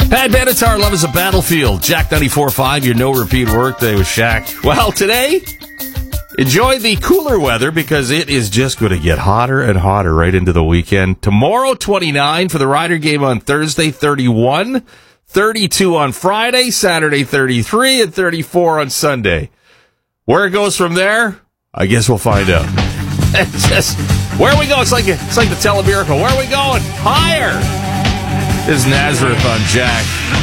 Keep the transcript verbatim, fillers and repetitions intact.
Pat Benatar, Love is a Battlefield. Jack ninety-four point five, your no-repeat workday with Shaq. Well, today, enjoy the cooler weather because it is just going to get hotter and hotter right into the weekend. Tomorrow, twenty-nine for the Rider game on Thursday, thirty-one, thirty-two on Friday, Saturday, thirty-three, and thirty-four on Sunday. Where it goes from there, I guess we'll find out. Just, where we go? It's like, it's like the Telemiracle. Where are we going? Higher! This is Nazareth on Jack.